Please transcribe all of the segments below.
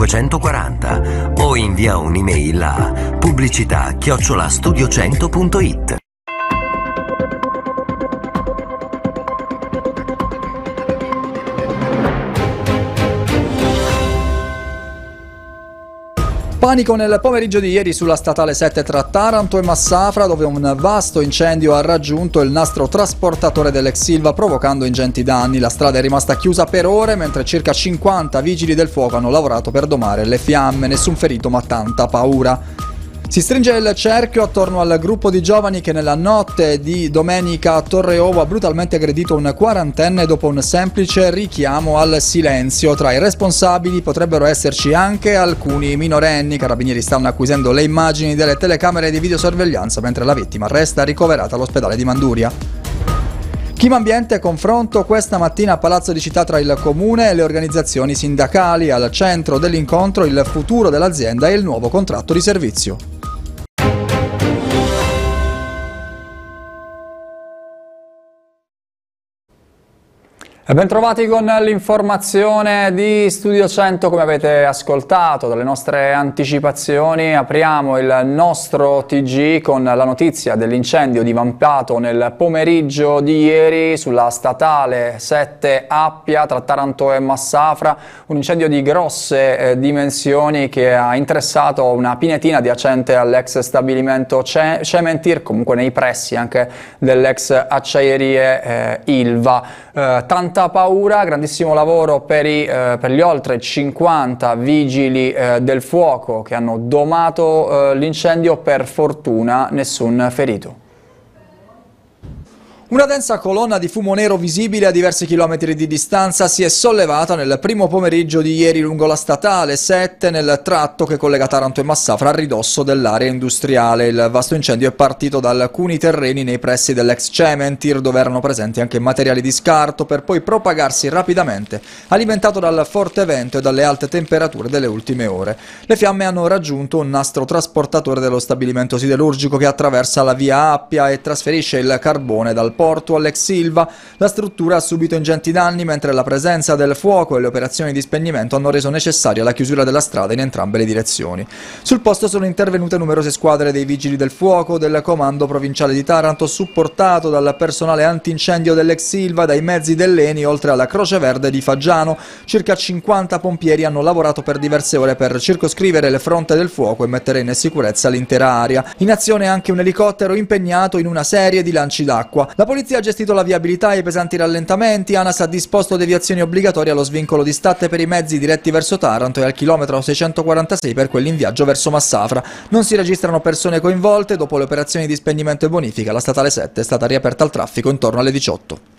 540 o invia un'email a pubblicità@studio100.it. Panico nel pomeriggio di ieri sulla statale 7 tra Taranto e Massafra, dove un vasto incendio ha raggiunto il nastro trasportatore dell'ex Ilva, provocando ingenti danni. La strada è rimasta chiusa per ore, mentre circa 50 vigili del fuoco hanno lavorato per domare le fiamme. Nessun ferito, ma tanta paura. Si stringe il cerchio attorno al gruppo di giovani che nella notte di domenica a Torreovo ha brutalmente aggredito un quarantenne dopo un semplice richiamo al silenzio. Tra i responsabili potrebbero esserci anche alcuni minorenni. I carabinieri stanno acquisendo le immagini delle telecamere di videosorveglianza, mentre la vittima resta ricoverata all'ospedale di Manduria. Clima ambiente, confronto questa mattina a Palazzo di Città tra il Comune e le organizzazioni sindacali. Al centro dell'incontro il futuro dell'azienda e il nuovo contratto di servizio. E bentrovati con l'informazione di Studio 100. Come avete ascoltato dalle nostre anticipazioni, apriamo il nostro TG con la notizia dell'incendio divampato nel pomeriggio di ieri sulla statale 7 Appia tra Taranto e Massafra, un incendio di grosse dimensioni che ha interessato una pinetina adiacente all'ex stabilimento Cementir, comunque nei pressi anche dell'ex acciaierie Ilva. Tanta paura, grandissimo lavoro per gli oltre 50 vigili del fuoco che hanno domato l'incendio, per fortuna nessun ferito. Una densa colonna di fumo nero visibile a diversi chilometri di distanza si è sollevata nel primo pomeriggio di ieri lungo la statale 7 nel tratto che collega Taranto e Massafra a ridosso dell'area industriale. Il vasto incendio è partito da alcuni terreni nei pressi dell'ex Cementir, dove erano presenti anche materiali di scarto, per poi propagarsi rapidamente, alimentato dal forte vento e dalle alte temperature delle ultime ore. Le fiamme hanno raggiunto un nastro trasportatore dello stabilimento siderurgico che attraversa la via Appia e trasferisce il carbone dal porto all'ex Ilva. La struttura ha subito ingenti danni, mentre la presenza del fuoco e le operazioni di spegnimento hanno reso necessaria la chiusura della strada in entrambe le direzioni. Sul posto sono intervenute numerose squadre dei vigili del fuoco del comando provinciale di Taranto, supportato dal personale antincendio dell'ex Ilva, dai mezzi dell'ENI, oltre alla Croce Verde di Faggiano. Circa 50 pompieri hanno lavorato per diverse ore per circoscrivere le fronte del fuoco e mettere in sicurezza l'intera area. In azione anche un elicottero impegnato in una serie di lanci d'acqua. La polizia ha gestito la viabilità e i pesanti rallentamenti. ANAS ha disposto deviazioni obbligatorie allo svincolo di Statte per i mezzi diretti verso Taranto e al chilometro 646 per quelli in viaggio verso Massafra. Non si registrano persone coinvolte. Dopo le operazioni di spegnimento e bonifica, la statale 7 è stata riaperta al traffico intorno alle 18.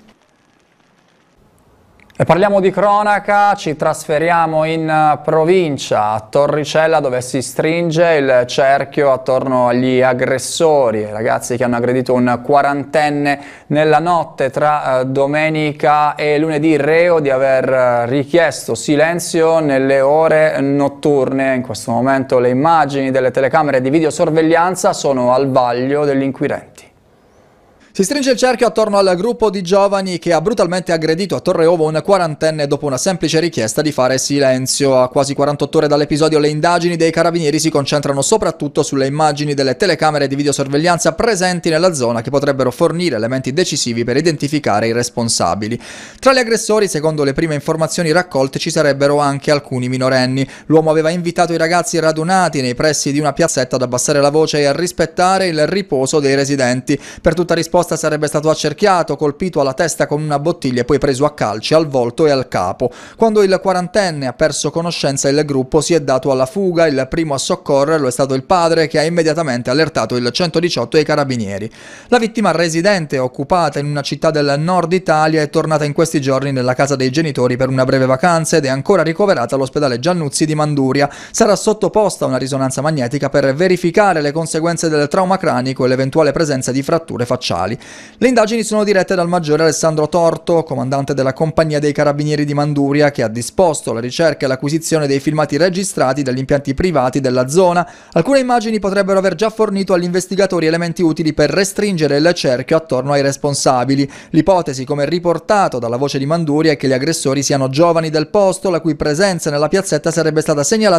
E parliamo di cronaca, ci trasferiamo in provincia, a Torricella, dove si stringe il cerchio attorno agli aggressori, i ragazzi che hanno aggredito un quarantenne nella notte tra domenica e lunedì, reo di aver richiesto silenzio nelle ore notturne. In questo momento le immagini delle telecamere di videosorveglianza sono al vaglio degli inquirenti. Si stringe il cerchio attorno al gruppo di giovani che ha brutalmente aggredito a Torreovo un quarantenne dopo una semplice richiesta di fare silenzio. A quasi 48 ore dall'episodio, le indagini dei carabinieri si concentrano soprattutto sulle immagini delle telecamere di videosorveglianza presenti nella zona, che potrebbero fornire elementi decisivi per identificare i responsabili. Tra gli aggressori, secondo le prime informazioni raccolte, ci sarebbero anche alcuni minorenni. L'uomo aveva invitato i ragazzi radunati nei pressi di una piazzetta ad abbassare la voce e a rispettare il riposo dei residenti. Per tutta risposta sarebbe stato accerchiato, colpito alla testa con una bottiglia e poi preso a calci al volto e al capo. Quando il quarantenne ha perso conoscenza, il gruppo si è dato alla fuga. Il primo a soccorrerlo è stato il padre, che ha immediatamente allertato il 118 e i carabinieri. La vittima, residente occupata in una città del nord Italia, è tornata in questi giorni nella casa dei genitori per una breve vacanza ed è ancora ricoverata all'ospedale Giannuzzi di Manduria. Sarà sottoposta a una risonanza magnetica per verificare le conseguenze del trauma cranico e l'eventuale presenza di fratture facciali. Le indagini sono dirette dal maggiore Alessandro Torto, comandante della compagnia dei carabinieri di Manduria, che ha disposto la ricerca e l'acquisizione dei filmati registrati dagli impianti privati della zona. Alcune immagini potrebbero aver già fornito agli investigatori elementi utili per restringere il cerchio attorno ai responsabili. L'ipotesi, come riportato dalla Voce di Manduria, è che gli aggressori siano giovani del posto, la cui presenza nella piazzetta sarebbe stata segnalata